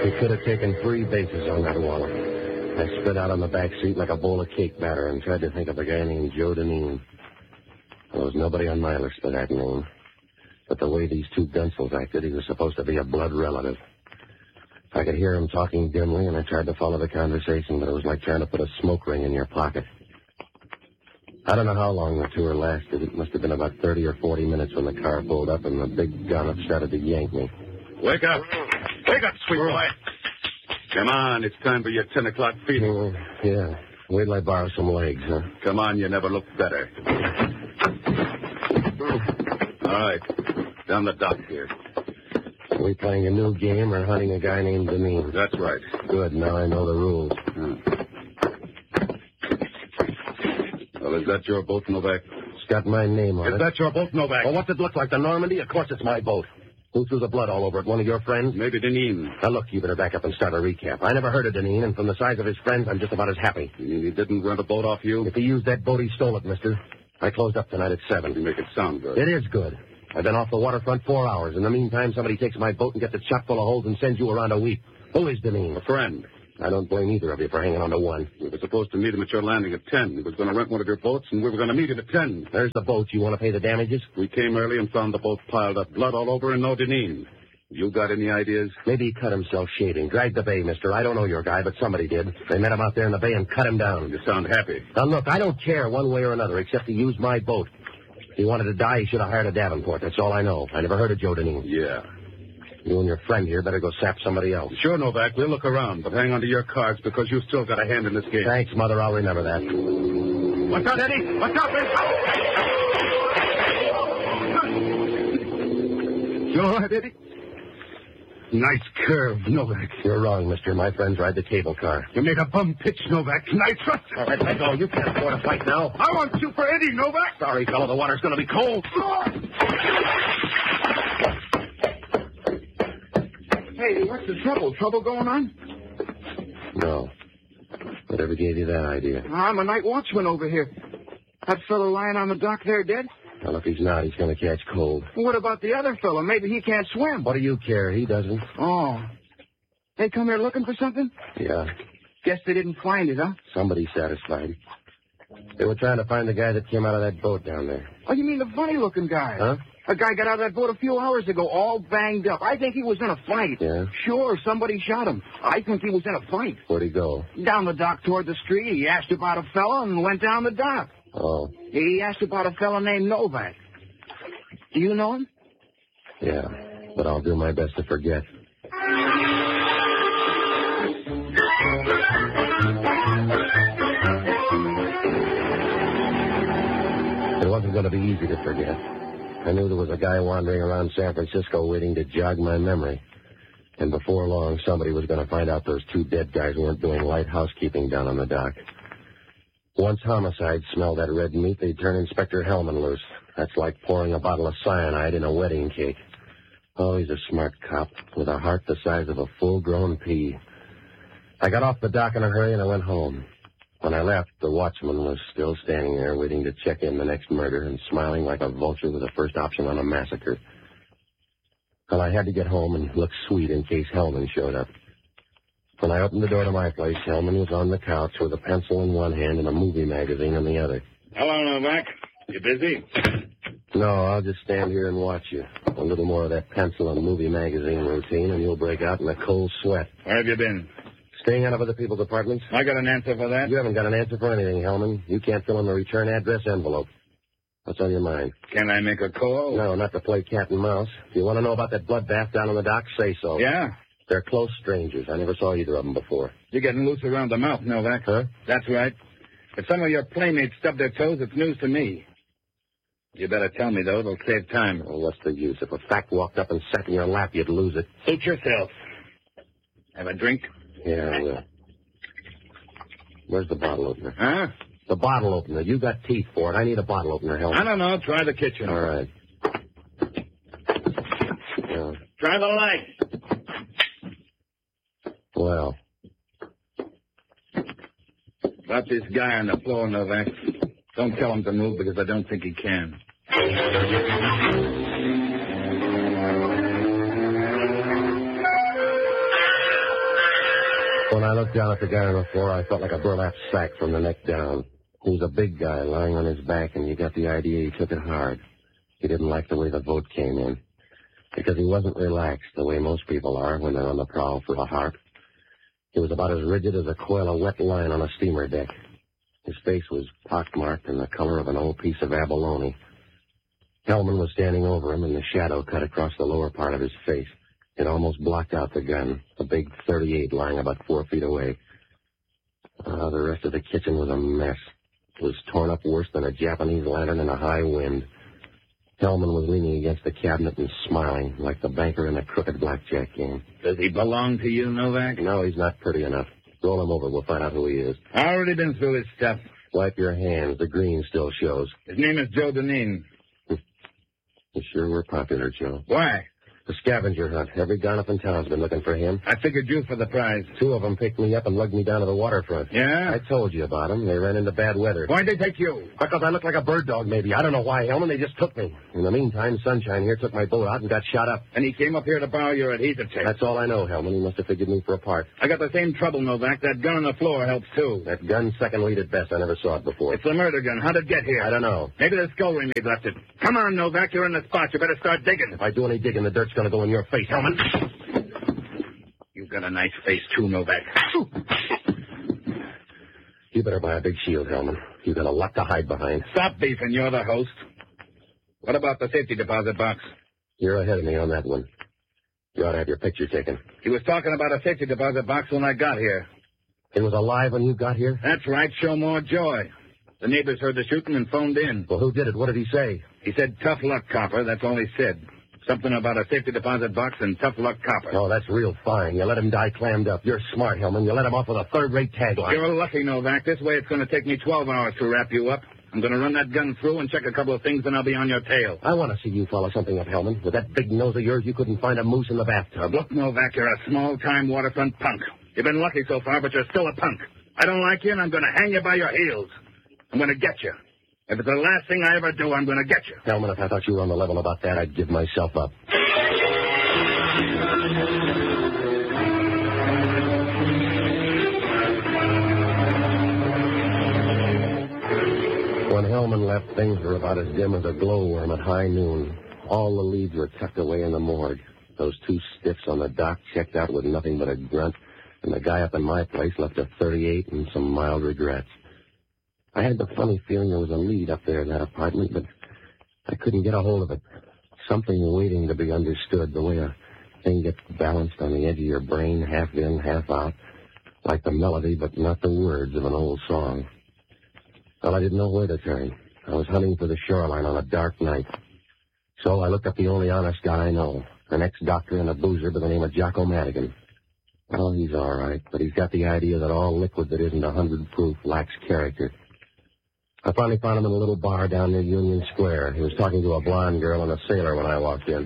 He could have taken 3 bases on that wallet. I spit out on the back seat like a bowl of cake batter and tried to think of a guy named Joe Dineen. There was nobody on my list for that name. But the way these two Gunsels acted, he was supposed to be a blood relative. I could hear him talking dimly, and I tried to follow the conversation, but it was like trying to put a smoke ring in your pocket. I don't know how long the tour lasted. It must have been about 30 or 40 minutes when the car pulled up and the big gun started to yank me. Wake up. Wake up, sweet boy. Come on, it's time for your 10 o'clock feeding. Oh, yeah. Wait till I borrow some legs, huh? Come on, you never looked better. All right. Down the dock here. Are we playing a new game or hunting a guy named Dineen? That's right. Good, now I know the rules. Well, is that your boat, Novak? It's got my name on it. Is that your boat, Novak? Well, what's it look like, the Normandy? Of course it's my boat. Who threw the blood all over it? One of your friends? Maybe Dineen. Now, look, you better back up and start a recap. I never heard of Dineen, and from the size of his friends, I'm just about as happy. You mean he didn't rent a boat off you? If he used that boat, he stole it, mister. I closed up tonight at 7. You make it sound good. It is good. I've been off the waterfront 4 hours. In the meantime, somebody takes my boat and gets it chock full of holes and sends you around a week. Who is Dineen? A friend. I don't blame either of you for hanging on to one. We were supposed to meet him at your landing at 10. He was going to rent one of your boats, and we were going to meet him at 10. There's the boat. You want to pay the damages? We came early and found the boat piled up, blood all over, and no Dineen. You got any ideas? Maybe he cut himself shaving. Dragged the bay, mister. I don't know your guy, but somebody did. They met him out there in the bay and cut him down. You sound happy. Now, look, I don't care one way or another, except he used my boat. If he wanted to die, he should have hired a Davenport. That's all I know. I never heard of Joe Dineen. Yeah. You and your friend here better go sap somebody else. Sure, Novak. We'll look around, but hang on to your cards because you've still got a hand in this game. Thanks, Mother. I'll remember that. What's up, Eddie? What's up, Eddie? You all right, Eddie? Nice curve, Novak. You're wrong, mister. My friends ride the cable car. You made a bum pitch, Novak. Nice trust. All right, let go. You can't afford to fight now. I want you for Eddie, Novak. Sorry, fellow. The water's going to be cold. Hey, what's the trouble? Trouble going on? No. Whatever gave you that idea? I'm a night watchman over here. That fellow lying on the dock there dead? Well, if he's not, he's going to catch cold. What about the other fellow? Maybe he can't swim. What do you care? He doesn't. Oh. They come here looking for something? Yeah. Guess they didn't find it, huh? Somebody's satisfied. They were trying to find the guy that came out of that boat down there. Oh, you mean the funny-looking guy? Huh? A guy got out of that boat a few hours ago, all banged up. I think he was in a fight. Yeah? Sure, somebody shot him. I think he was in a fight. Where'd he go? Down the dock toward the street. He asked about a fella and went down the dock. Oh. He asked about a fella named Novak. Do you know him? Yeah, but I'll do my best to forget. It wasn't going to be easy to forget. I knew there was a guy wandering around San Francisco waiting to jog my memory. And before long, somebody was going to find out those 2 dead guys weren't doing light housekeeping down on the dock. Once homicide smelled that red meat, they'd turn Inspector Hellman loose. That's like pouring a bottle of cyanide in a wedding cake. Oh, he's a smart cop with a heart the size of a full-grown pea. I got off the dock in a hurry and I went home. When I left, the watchman was still standing there waiting to check in the next murder and smiling like a vulture with the first option on a massacre. Well, I had to get home and look sweet in case Hellman showed up. When I opened the door to my place, Hellman was on the couch with a pencil in one hand and a movie magazine in the other. Hello, Novak. You busy? No, I'll just stand here and watch you. A little more of that pencil and movie magazine routine, and you'll break out in a cold sweat. Where have you been? Staying out of other people's apartments? I got an answer for that. You haven't got an answer for anything, Hellman. You can't fill in the return address envelope. What's on your mind? Can I make a call? No, not to play cat and mouse. If you want to know about that bloodbath down on the dock, say so. Yeah? They're close strangers. I never saw either of them before. You're getting loose around the mouth, Novak. Huh? That's right. If some of your playmates stub their toes, it's news to me. You better tell me, though. It'll save time. Well, what's the use? If a fact walked up and sat in your lap, you'd lose it. Suit yourself. Have a drink? Yeah, I will. Where's the bottle opener? Huh? The bottle opener. You got teeth for it. I need a bottle opener, Hellman. I don't know. Try the kitchen. All right. Yeah. Try the light. Well. About this guy on the floor, Novak. Don't tell him to move because I don't think he can. When I looked down at the guy on the floor, I felt like a burlap sack from the neck down. He was a big guy lying on his back, and you got the idea he took it hard. He didn't like the way the vote came in, because he wasn't relaxed the way most people are when they're on the prowl for a harp. He was about as rigid as a coil of wet line on a steamer deck. His face was pockmarked and the color of an old piece of abalone. Hellman was standing over him, and the shadow cut across the lower part of his face. It almost blocked out the gun, a big .38 lying about 4 feet away. The rest of the kitchen was a mess. It was torn up worse than a Japanese lantern in a high wind. Hellman was leaning against the cabinet and smiling, like the banker in a crooked blackjack game. Does he belong to you, Novak? No, he's not pretty enough. Roll him over. We'll find out who he is. I already been through his stuff. Wipe your hands. The green still shows. His name is Joe Deneen. You sure were popular, Joe. Why? The scavenger hunt. Every gun up in town's been looking for him. I figured you for the prize. 2 of them picked me up and lugged me down to the waterfront. Yeah? I told you about them. They ran into bad weather. Why'd they take you? Because I looked like a bird dog, maybe. I don't know why, Hellman. They just took me. In the meantime, Sunshine here took my boat out and got shot up. And he came up here to borrow your adhesive tape. That's all I know, Hellman. He must have figured me for a part. I got the same trouble, Novak. That gun on the floor helps, too. That gun, second lead at best. I never saw it before. It's a murder gun. How'd it get here? I don't know. Maybe the skull ring they left it. Come on, Novak. You're in the spot. You better start digging. If I do any digging, the dirt's going to go in your face, Hellman. You've got a nice face, too, Novak. You better buy a big shield, Hellman. You've got a lot to hide behind. Stop beefing. You're the host. What about the safety deposit box? You're ahead of me on that one. You ought to have your picture taken. He was talking about a safety deposit box when I got here. It was alive when you got here? That's right. Show more joy. The neighbors heard the shooting and phoned in. Well, who did it? What did he say? He said, tough luck, copper. That's all he said. Something about a safety deposit box and tough luck, copper. Oh, that's real fine. You let him die clammed up. You're smart, Hellman. You let him off with a third-rate tagline. You're lucky, Novak. This way it's going to take me 12 hours to wrap you up. I'm going to run that gun through and check a couple of things, and I'll be on your tail. I want to see you follow something up, Hellman. With that big nose of yours, you couldn't find a moose in the bathtub. Look, Novak, you're a small-time waterfront punk. You've been lucky so far, but you're still a punk. I don't like you, and I'm going to hang you by your heels. I'm going to get you. If it's the last thing I ever do, I'm going to get you. Hellman, if I thought you were on the level about that, I'd give myself up. When Hellman left, things were about as dim as a glowworm at high noon. All the leads were tucked away in the morgue. Those 2 stiffs on the dock checked out with nothing but a grunt, and the guy up in my place left a .38 and some mild regrets. I had the funny feeling there was a lead up there in that apartment, but I couldn't get a hold of it. Something waiting to be understood, the way a thing gets balanced on the edge of your brain, half in, half out, like the melody but not the words of an old song. Well, I didn't know where to turn. I was hunting for the shoreline on a dark night. So I looked up the only honest guy I know, an ex-doctor and a boozer by the name of Jocko Madigan. Well, he's all right, but he's got the idea that all liquid that isn't 100 proof lacks character. I finally found him in a little bar down near Union Square. He was talking to a blonde girl and a sailor when I walked in.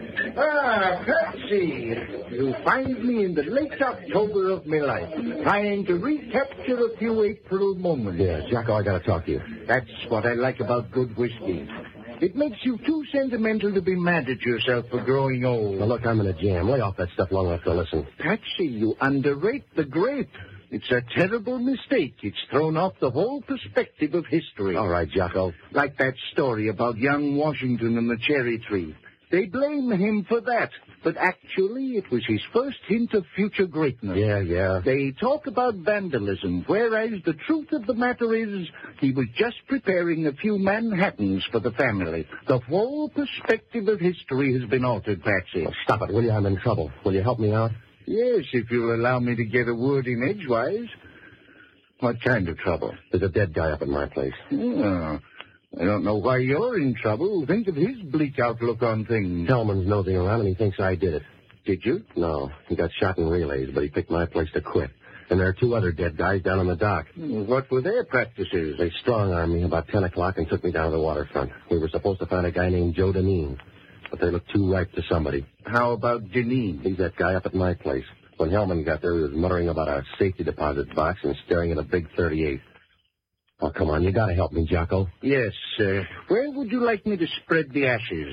Ah, Patsy, you find me in the late October of my life, trying to recapture a few April moments. Yeah, Jocko, I got to talk to you. That's what I like about good whiskey. It makes you too sentimental to be mad at yourself for growing old. Now, look, I'm in a jam. Lay off that stuff long enough to listen. Patsy, you underrate the grape. It's a terrible mistake. It's thrown off the whole perspective of history. All right, Jocko. Like that story about young Washington and the cherry tree. They blame him for that, but actually it was his first hint of future greatness. Yeah. They talk about vandalism, whereas the truth of the matter is he was just preparing a few Manhattans for the family. The whole perspective of history has been altered, Patsy. Oh, stop it, will you? I'm in trouble. Will you help me out? Yes, if you'll allow me to get a word in edgewise. What kind of trouble? There's a dead guy up at my place. Oh, I don't know why you're in trouble. Think of his bleak outlook on things. Hellman's nosing around, and he thinks I did it. Did you? No, he got shot in relays, but he picked my place to quit. And there are 2 other dead guys down on the dock. What were their practices? They strong-armed me about 10 o'clock and took me down to the waterfront. We were supposed to find a guy named Joe Deneen, but they looked too ripe to somebody. How about Deneen? He's that guy up at my place. When Hellman got there, he was muttering about a safety deposit box and staring at a big .38. Oh, come on, you gotta help me, Jocko. Yes, where would you like me to spread the ashes?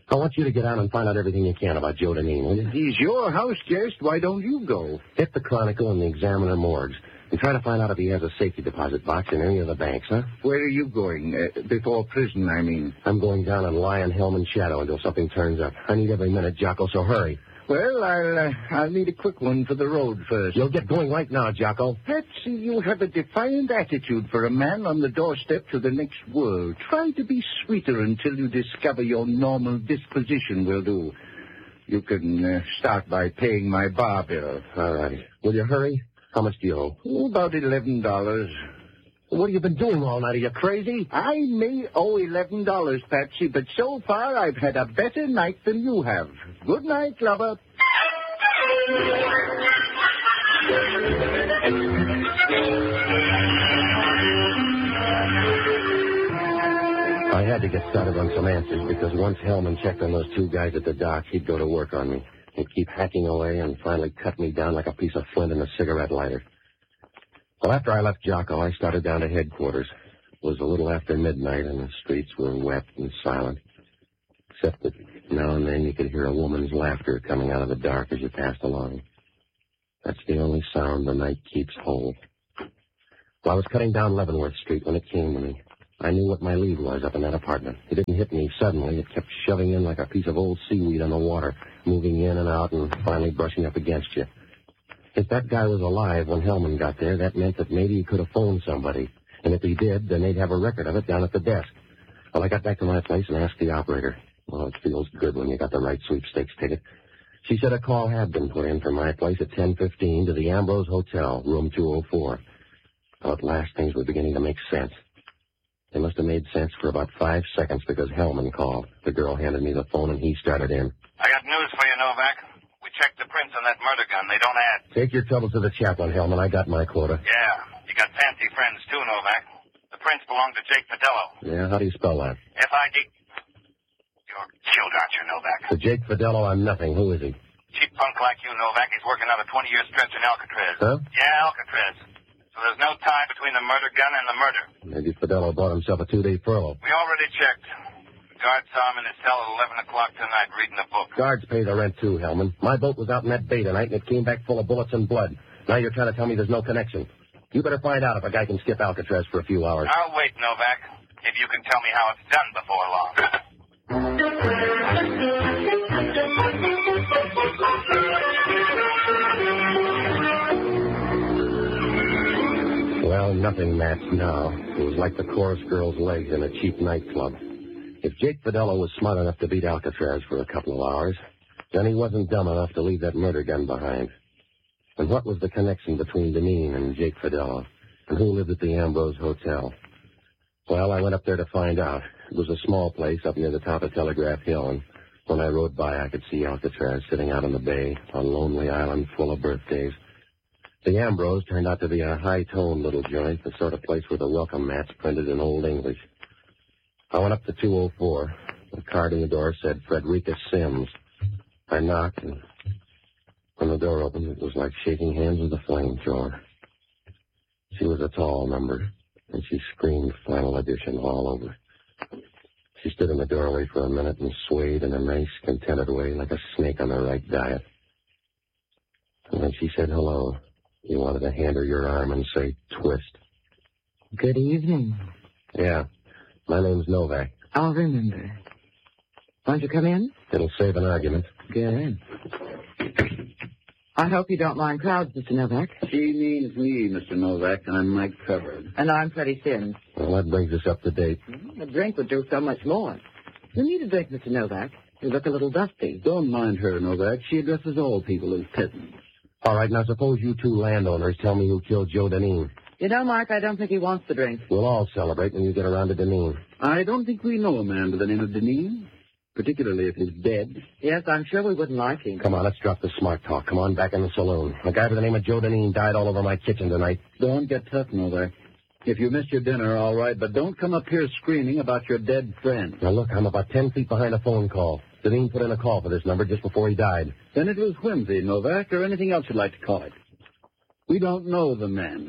I want you to get out and find out everything you can about Joe Deneen, will you? He's your house guest. Why don't you go? Hit the Chronicle and the Examiner morgues and try to find out if he has a safety deposit box in any of the banks, huh? Where are you going? Before prison, I mean. I'm going down and lie in Hellman's shadow until something turns up. I need every minute, Jocko, so hurry. Well, I'll need a quick one for the road first. You'll get going right now, Jocko. Patsy, you have a defiant attitude for a man on the doorstep to the next world. Try to be sweeter until you discover your normal disposition will do. You can start by paying my bar bill. All right. Will you hurry? How much do you owe? Oh, about $11. What have you been doing all night? Are you crazy? I may owe $11, Patsy, but so far I've had a better night than you have. Good night, lover. I had to get started on some answers because once Hellman checked on those two guys at the dock, he'd go to work on me. He'd keep hacking away and finally cut me down like a piece of flint in a cigarette lighter. Well, after I left Jocko, I started down to headquarters. It was a little after midnight, and the streets were wet and silent, except that now and then you could hear a woman's laughter coming out of the dark as you passed along. That's the only sound the night keeps whole. Well, I was cutting down Leavenworth Street when it came to me. I knew what my lead was up in that apartment. It didn't hit me suddenly. It kept shoving in like a piece of old seaweed on the water, moving in and out and finally brushing up against you. If that guy was alive when Hellman got there, that meant that maybe he could have phoned somebody. And if he did, then they'd have a record of it down at the desk. Well, I got back to my place and asked the operator. Well, it feels good when you got the right sweepstakes ticket. She said a call had been put in from my place at 10:15 to the Ambrose Hotel, room 204. Well, at last things were beginning to make sense. They must have made sense for about 5 seconds because Hellman called. The girl handed me the phone and he started in. I got news for you, Novak. We checked the prints on that murder gun. They don't add. Take your troubles to the chaplain, Hellman. I got my quota. Yeah. You got fancy friends, too, Novak. The prints belong to Jake Fidello. Yeah, how do you spell that? F-I-D. You're killed, aren't you, Novak? To Jake Fidello, I'm nothing. Who is he? Cheap punk like you, Novak. He's working out a 20-year stretch in Alcatraz. Huh? Yeah, Alcatraz. So there's no tie between the murder gun and the murder. Maybe Fidello bought himself a 2-day furlough. We already checked. The guard saw him in his cell at 11 o'clock tonight reading a book. Guards pay the rent, too, Hellman. My boat was out in that bay tonight, and it came back full of bullets and blood. Now you're trying to tell me there's no connection. You better find out if a guy can skip Alcatraz for a few hours. I'll wait, Novak, if you can tell me how it's done before long. Well, nothing matched now. It was like the chorus girl's legs in a cheap nightclub. If Jake Fidello was smart enough to beat Alcatraz for a couple of hours, then he wasn't dumb enough to leave that murder gun behind. And what was the connection between Deneen and Jake Fidello? And who lived at the Ambrose Hotel? Well, I went up there to find out. It was a small place up near the top of Telegraph Hill, and when I rode by, I could see Alcatraz sitting out on the bay, a lonely island full of birthdays. The Ambrose turned out to be a high-toned little joint, the sort of place where the welcome mats printed in Old English. I went up to 204. The card in the door said Frederica Sims. I knocked, and when the door opened, it was like shaking hands with a flamethrower. She was a tall number, and she screamed Final Edition all over. She stood in the doorway for a minute and swayed in a nice, contented way like a snake on the right diet. And then she said hello. You wanted to hand her your arm and say, twist. Good evening. Yeah, my name's Novak. I'll remember. Won't you come in? It'll save an argument. Good. I hope you don't mind crowds, Mr. Novak. She means me, Mr. Novak, and I'm Mike Covered. And I'm Freddie Sims. Well, that brings us up to date. A drink would do so much more. You need a drink, Mr. Novak. You look a little dusty. Don't mind her, Novak. She addresses all people as peasants. All right, now suppose you two landowners tell me who killed Joe Deneen. You know, Mark, I don't think he wants the drink. We'll all celebrate when you get around to Deneen. I don't think we know a man by the name of Deneen, particularly if he's dead. Yes, I'm sure we wouldn't like him. Come on, let's drop the smart talk. Come on, back in the saloon. A guy by the name of Joe Deneen died all over my kitchen tonight. Don't get tough, Novak. If you missed your dinner, all right, but don't come up here screaming about your dead friend. Now, look, I'm about 10 feet behind a phone call. Deneen put in a call for this number just before he died. Then it was whimsy, Novak, or anything else you'd like to call it. We don't know the man.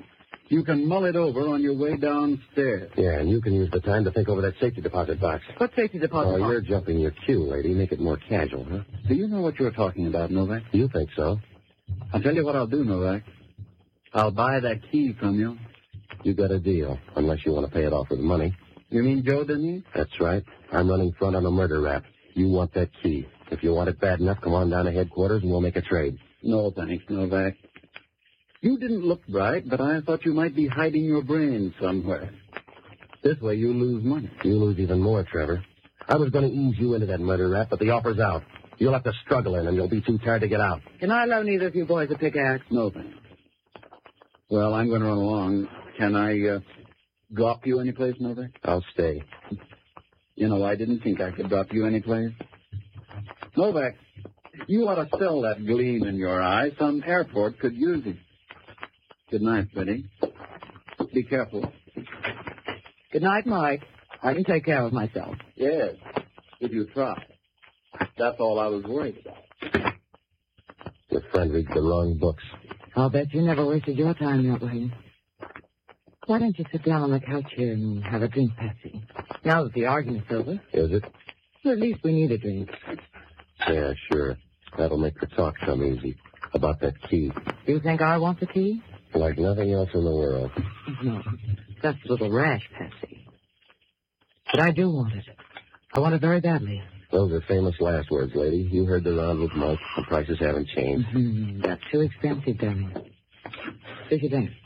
You can mull it over on your way downstairs. Yeah, and you can use the time to think over that safety deposit box. What safety deposit Oh, box? you're jumping your cue, lady. Make it more casual, huh? Do you know what you're talking about, Novak? You think so? I'll tell you what I'll do, Novak. I'll buy that key from you. You got a deal, unless you want to pay it off with money. You mean Joe Denise? That's right. I'm running front on a murder rap. You want that key. If you want it bad enough, come on down to headquarters and we'll make a trade. No, thanks, Novak. You didn't look bright, but I thought you might be hiding your brains somewhere. This way you lose money. You lose even more, Trevor. I was going to ease you into that murder rap, but the offer's out. You'll have to struggle in, and you'll be too tired to get out. Can I loan either of you boys a pickaxe? No, thanks. Well, I'm going to run along. Can I drop you anyplace, Novak? I'll stay. You know, I didn't think I could drop you anyplace. Novak, you ought to sell that gleam in your eye. Some airport could use it. Good night, Betty. Be careful. Good night, Mike. I can take care of myself. Yes, if you try. That's all I was worried about. Your friend reads the wrong books. I'll bet you never wasted your time that way. Why don't you sit down on the couch here and have a drink, Patsy? Now that the argument's over. Is it? Well, at least we need a drink. Yeah, sure. That'll make the talk come easy. About that key. You think I want the key? Like nothing else in the world. No, that's a little rash, Patsy. But I do want it. I want it very badly. Those are famous last words, lady. You heard the round with Mike. The prices haven't changed. Mm-hmm. That's too expensive, darling. Here's your drink.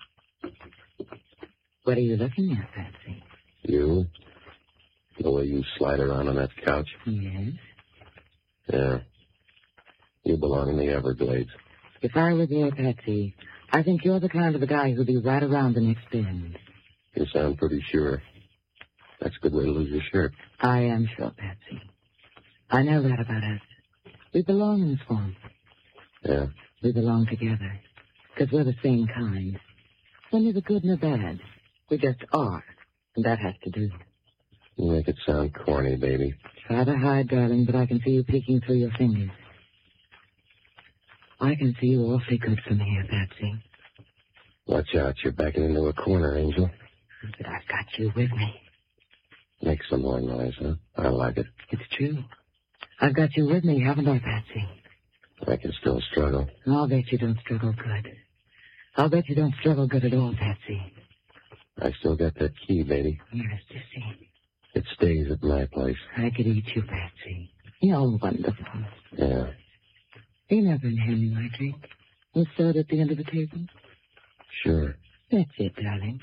What are you looking at, Patsy? You? The way you slide around on that couch? Yes. Yeah. You belong in the Everglades. If I were there, Patsy, I think you're the kind of a guy who'll be right around the next bend. You sound pretty sure. That's a good way to lose your shirt. I am sure, Patsy. I know that about us. We belong in the swamp. Yeah. We belong together. Because we're the same kind. We're neither good nor bad. We just are. And that has to do. You make it sound corny, baby. Try to hide, darling, but I can see you peeking through your fingers. I can see you awfully good from here, Patsy. Watch out. You're backing into a corner, Angel. But I've got you with me. Make some more noise, huh? I like it. It's true. I've got you with me, haven't I, Patsy? I can still struggle. I'll bet you don't struggle good. I'll bet you don't struggle good at all, Patsy. I still got that key, baby. Yes, Sissy. It stays at my place. I could eat you, Patsy. You're wonderful. Yeah. You never hand me my drink. We'll start at the end of the table. Sure. That's it, darling.